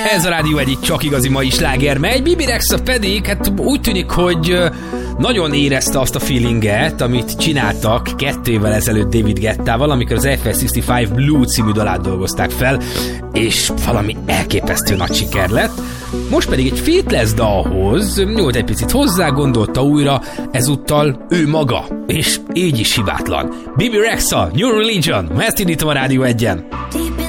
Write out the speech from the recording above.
Ez a Rádió egyik csak igazi mai sláger megy. Bibi Rexha pedig, hát úgy tűnik, hogy nagyon érezte azt a feelinget, amit csináltak 2 évvel ezelőtt David Guettával, amikor az FL65 Blue című dalát dolgozták fel, és valami elképesztő nagy siker lett. Most pedig egy feat lesz dalhoz, nyújt egy picit hozzá, gondolta újra, ezúttal ő maga, és így is hibátlan. Bibi Rexha, New Religion, ma ezt indítom a Rádió 1-en.